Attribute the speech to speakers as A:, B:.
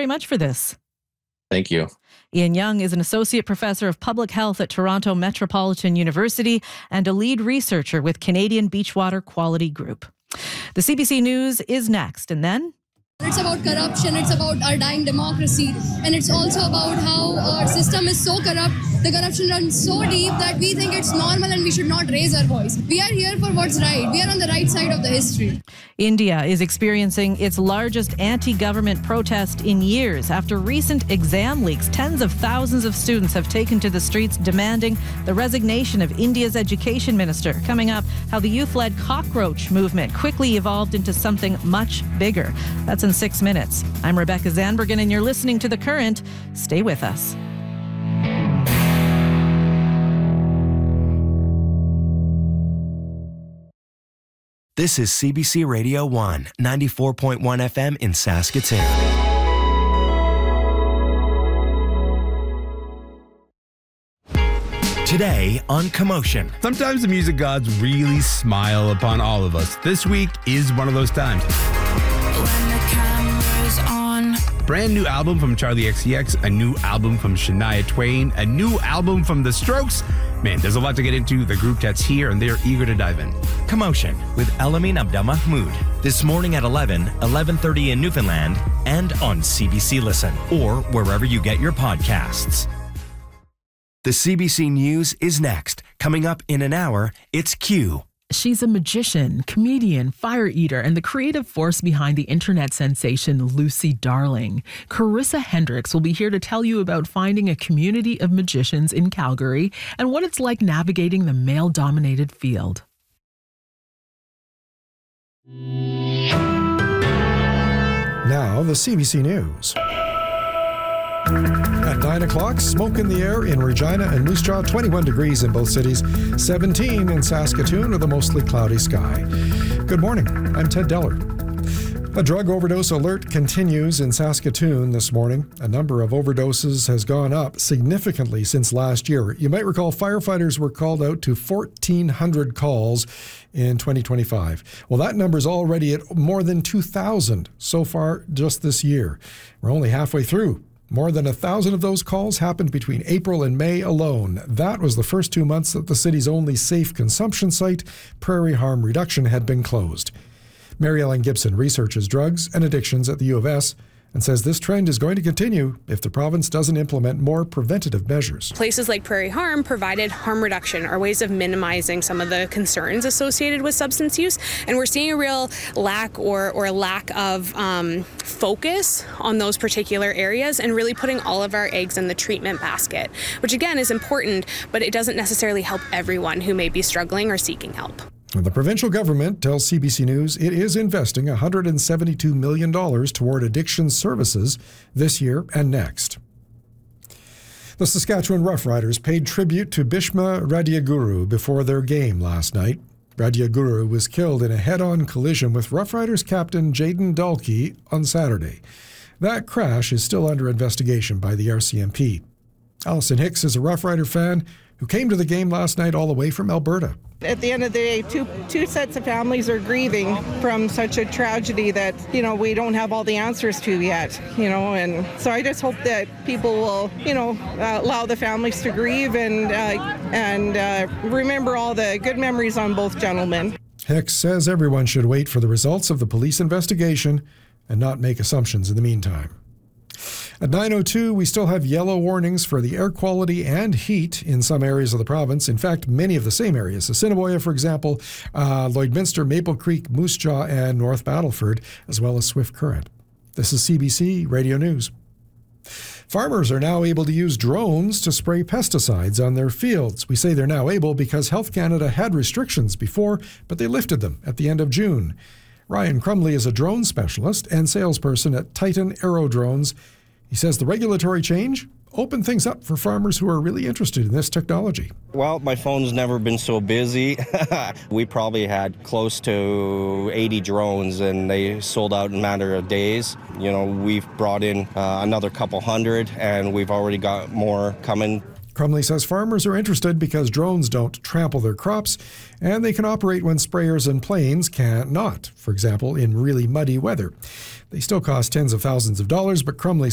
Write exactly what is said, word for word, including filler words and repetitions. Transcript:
A: very much for this.
B: Thank you.
A: Ian Young is an associate professor of public health at Toronto Metropolitan University and a lead researcher with Canadian Beachwater Quality Group. The C B C News is next, and then...
C: It's about corruption, it's about our dying democracy, and it's also about how our system is so corrupt, the corruption runs so deep that we think it's normal and we should not raise our voice. We are here for what's right. We are on the right side of the history.
A: India is experiencing its largest anti-government protest in years after recent exam leaks. Tens of thousands of students have taken to the streets demanding the resignation of India's education minister. Coming up, how the youth-led cockroach movement quickly evolved into something much bigger. That's in six minutes. I'm Rebecca Zandbergen, and you're listening to The Current. Stay with us.
D: This is C B C Radio one, ninety-four point one F M in Saskatoon. Today on Commotion.
E: Sometimes the music gods really smile upon all of us. This week is one of those times.
F: When the camera's on.
E: Brand new album from Charlie X C X, a new album from Shania Twain, a new album from The Strokes. Man, there's a lot to get into. The group chat's here and they're eager to dive in.
D: Commotion with Elamin Abdelmahmoud. This morning at eleven, eleven thirty in Newfoundland, and on C B C Listen or wherever you get your podcasts. The C B C News is next. Coming up in an hour, it's Q.
G: She's a magician, comedian, fire eater, and the creative force behind the internet sensation Lucy Darling. Carissa Hendricks will be here to tell you about finding a community of magicians in Calgary and what it's like navigating the male-dominated field.
H: Now, the C B C News. At nine o'clock, smoke in the air in Regina and Moose Jaw, twenty-one degrees in both cities, seventeen in Saskatoon with a mostly cloudy sky. Good morning, I'm Ted Deller. A drug overdose alert continues in Saskatoon this morning. A number of overdoses has gone up significantly since last year. You might recall firefighters were called out to fourteen hundred calls in twenty twenty-five. Well, that number is already at more than two thousand so far just this year. We're only halfway through. More than a thousand of those calls happened between April and May alone. That was the first two months that the city's only safe consumption site, Prairie Harm Reduction, had been closed. Mary Ellen Gibson researches drugs and addictions at the U of S and says this trend is going to continue if the province doesn't implement more preventative measures.
I: Places like Prairie Harm provided harm reduction, or ways of minimizing some of the concerns associated with substance use. And we're seeing a real lack or, or lack of um, focus on those particular areas and really putting all of our eggs in the treatment basket, which again is important, but it doesn't necessarily help everyone who may be struggling or seeking help.
H: The provincial government tells C B C News it is investing one hundred seventy-two million dollars toward addiction services this year and next. The Saskatchewan Roughriders paid tribute to Bhishma Radiaguru before their game last night. Radiaguru was killed in a head-on collision with Roughriders captain Jaden Dalkey on Saturday. That crash is still under investigation by the R C M P. Alison Hicks is a Roughrider fan who came to the game last night all the way from Alberta.
J: At the end of the day, two two sets of families are grieving from such a tragedy that, you know, we don't have all the answers to yet, you know, and so I just hope that people will, you know, uh, allow the families to grieve and, uh, and uh, remember all the good memories on both gentlemen.
H: Hicks says everyone should wait for the results of the police investigation and not make assumptions in the meantime. At nine oh two, we still have yellow warnings for the air quality and heat in some areas of the province. In fact, many of the same areas. Assiniboia, for example, uh, Lloydminster, Maple Creek, Moose Jaw, and North Battleford, as well as Swift Current. This is C B C Radio News. Farmers are now able to use drones to spray pesticides on their fields. We say they're now able because Health Canada had restrictions before, but they lifted them at the end of June. Ryan Crumley is a drone specialist and salesperson at Titan Aerodrones. He says the regulatory change opened things up for farmers who are really interested in this technology.
K: Well, my phone's never been so busy. We probably had close to eighty drones and they sold out in a matter of days. You know, we've brought in uh, another couple hundred and we've already got more coming.
H: Crumley says farmers are interested because drones don't trample their crops and they can operate when sprayers and planes can't not, for example, in really muddy weather. They still cost tens of thousands of dollars, but Crumley